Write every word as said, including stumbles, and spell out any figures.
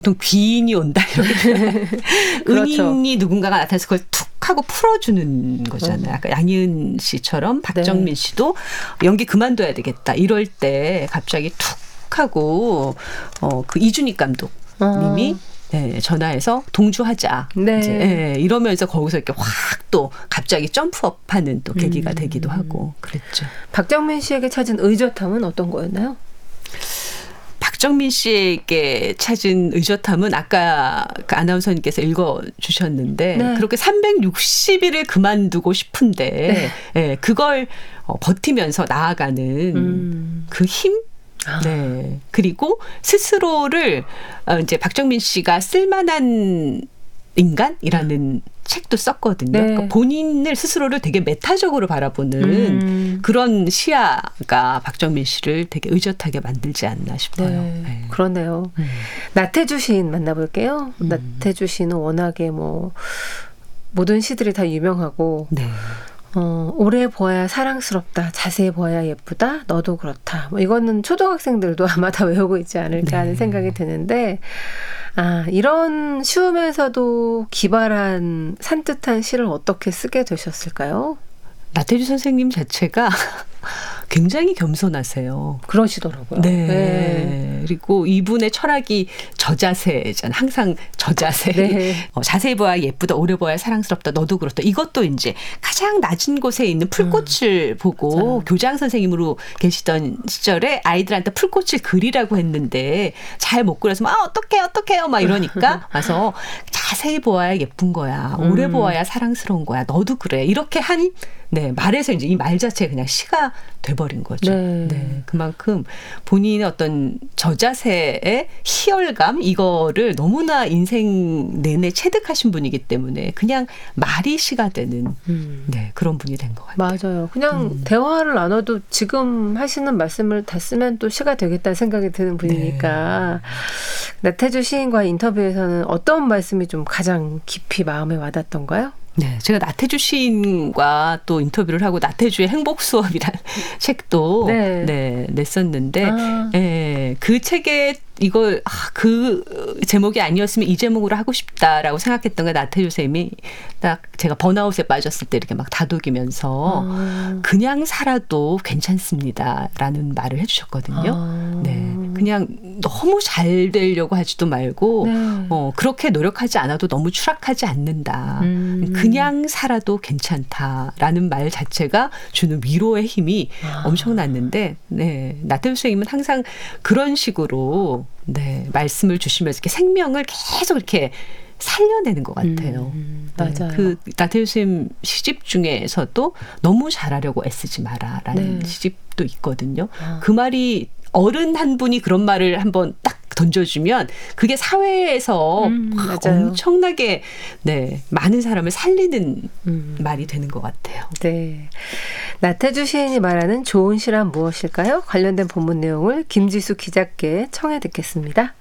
보통 귀인이 온다 이렇게 그렇죠. 은인이 누군가가 나타나서 그걸 툭 하고 풀어주는 거잖아요. 아까 양희은 씨처럼 박정민 네. 씨도 연기 그만둬야 되겠다 이럴 때 갑자기 툭 하고 어, 그 이준익 감독님이 아. 네, 전화해서 동주하자. 네. 이제, 네, 이러면서 거기서 이렇게 확 또 갑자기 점프업하는 또 계기가 음. 되기도 하고 그랬죠. 박정민 씨에게 찾은 의젓함은 어떤 거였나요? 박정민 씨에게 찾은 의젓함은 아까 그 아나운서님께서 읽어주셨는데 네. 그렇게 삼백육십 일을 그만두고 싶은데 네. 네, 그걸 어, 버티면서 나아가는 음. 그 힘? 아. 네. 그리고 스스로를 어, 이제 박정민 씨가 쓸만한 인간이라는 책도 썼거든요. 네. 그러니까 본인을 스스로를 되게 메타적으로 바라보는 음. 그런 시야가 박정민 씨를 되게 의젓하게 만들지 않나 싶어요. 네. 네. 그러네요. 음. 나태주 시인 만나볼게요. 음. 나태주 시는 워낙에 뭐 모든 시들이 다 유명하고 네. 어, 오래 보아야 사랑스럽다. 자세히 보아야 예쁘다. 너도 그렇다. 뭐 이거는 초등학생들도 아마 다 외우고 있지 않을까 하는 네. 생각이 드는데 아, 이런 쉬우면서도 기발한 산뜻한 시를 어떻게 쓰게 되셨을까요? 나태주 선생님 자체가 굉장히 겸손하세요. 그러시더라고요. 네. 네. 그리고 이분의 철학이 저자세잖아요. 항상 저자세. 네. 어, 자세히 보아야 예쁘다, 오래 보아야 사랑스럽다, 너도 그렇다. 이것도 이제 가장 낮은 곳에 있는 풀꽃을 음, 보고 맞아요. 교장 선생님으로 계시던 시절에 아이들한테 풀꽃을 그리라고 했는데 잘 못 그려서 아 어떡해 어떡해요 막 이러니까 와서 자세히 보아야 예쁜 거야. 오래 음. 보아야 사랑스러운 거야. 너도 그래. 이렇게 한 네, 말에서 이제 이 말 자체가 그냥 시가 돼버린 거죠. 네. 네. 그만큼 본인의 어떤 저자세의 희열감, 이거를 너무나 인생 내내 체득하신 분이기 때문에 그냥 말이 시가 되는 음. 네, 그런 분이 된 것 같아요. 맞아요. 그냥 음. 대화를 나눠도 지금 하시는 말씀을 다 쓰면 또 시가 되겠다는 생각이 드는 분이니까 나태주 시인과의 인터뷰에서는 어떤 말씀이 좀 가장 깊이 마음에 와닿던가요? 네, 제가 나태주 시인과 또 인터뷰를 하고 나태주의 행복 수업이라는 책도 네. 네, 냈었는데, 아. 예, 그 책에 이걸 아, 그 제목이 아니었으면 이 제목으로 하고 싶다라고 생각했던 게 나태주 쌤이 딱 제가 번아웃에 빠졌을 때 이렇게 막 다독이면서 아. 그냥 살아도 괜찮습니다라는 말을 해주셨거든요. 아. 네, 그냥 너무 잘 되려고 하지도 말고 네. 어, 그렇게 노력하지 않아도 너무 추락하지 않는다. 음. 그냥 살아도 괜찮다라는 말 자체가 주는 위로의 힘이 아. 엄청났는데, 네, 나태주 선생님은 항상 그런 식으로 네, 말씀을 주시면서 이렇게 생명을 계속 이렇게 살려내는 것 같아요. 음, 네, 맞아요. 그 나태주 선생님 시집 중에서도 너무 잘하려고 애쓰지 마라라는 네. 시집도 있거든요. 아. 그 말이 어른 한 분이 그런 말을 한번 딱 던져주면 그게 사회에서 음, 막 맞아요. 엄청나게 네, 많은 사람을 살리는 음. 말이 되는 것 같아요. 네. 나태주 시인이 말하는 좋은 시란 무엇일까요? 관련된 본문 내용을 김지수 기자께 청해 듣겠습니다.